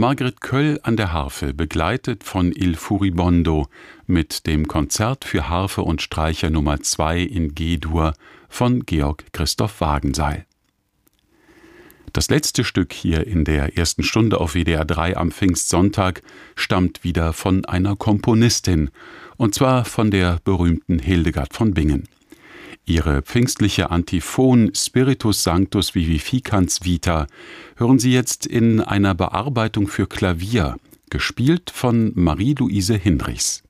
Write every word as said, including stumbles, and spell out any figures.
Margret Köll an der Harfe, begleitet von Il Furibondo mit dem Konzert für Harfe und Streicher Nummer zwei in G-Dur von Georg Christoph Wagenseil. Das letzte Stück hier in der ersten Stunde auf W D R drei am Pfingstsonntag stammt wieder von einer Komponistin, und zwar von der berühmten Hildegard von Bingen. Ihre pfingstliche Antiphon Spiritus Sanctus Vivificans Vita hören Sie jetzt in einer Bearbeitung für Klavier, gespielt von Marie-Louise Hinrichs.